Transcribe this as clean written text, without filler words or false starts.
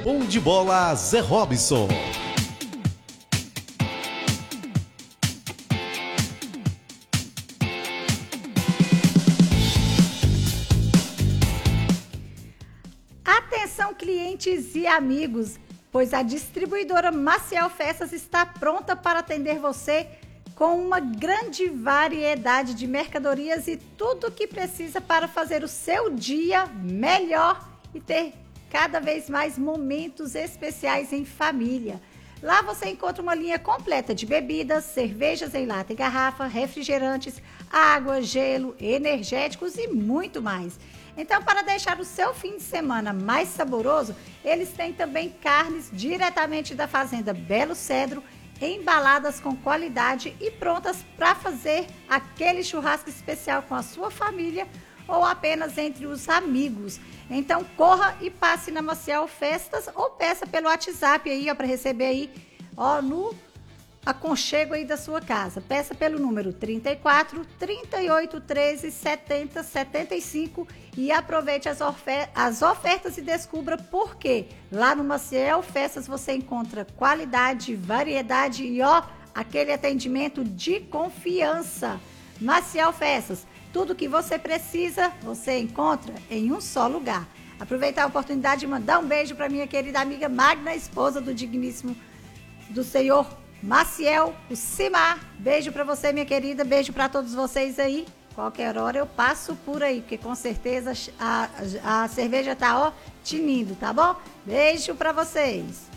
Bom de bola, Zé Robson. Atenção, clientes e amigos, pois a distribuidora Maciel Festas está pronta para atender você com uma grande variedade de mercadorias e tudo o que precisa para fazer o seu dia melhor e ter cada vez mais momentos especiais em família. Lá você encontra uma linha completa de bebidas, cervejas em lata e garrafa, refrigerantes, água, gelo, energéticos e muito mais. Então, para deixar o seu fim de semana mais saboroso, eles têm também carnes diretamente da fazenda Belo Cedro, embaladas com qualidade e prontas para fazer aquele churrasco especial com a sua família ou apenas entre os amigos. Então, corra e passe na Maciel Festas ou peça pelo WhatsApp aí, para receber aí, no aconchego aí da sua casa. Peça pelo número 34 38 13 70 75 e aproveite as ofertas e descubra por quê. Lá no Maciel Festas você encontra qualidade, variedade e aquele atendimento de confiança. Maciel Festas, tudo que você precisa, você encontra em um só lugar. Aproveitar a oportunidade de mandar um beijo para minha querida amiga Magna, esposa do digníssimo do senhor Maciel, o Cimar. Beijo para você, minha querida, beijo para todos vocês aí. Qualquer hora eu passo por aí, porque com certeza a cerveja tá tinindo, tá bom? Beijo para vocês.